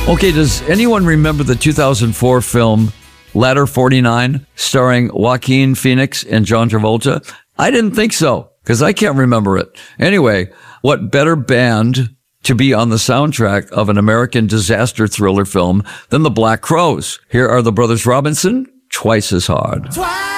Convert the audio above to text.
Okay, does anyone remember the 2004 film Ladder 49 starring Joaquin Phoenix and John Travolta? I didn't think so because I can't remember it. Anyway, what better band to be on the soundtrack of an American disaster thriller film than the Black Crowes? Here are the Brothers Robinson, Twice as Hard.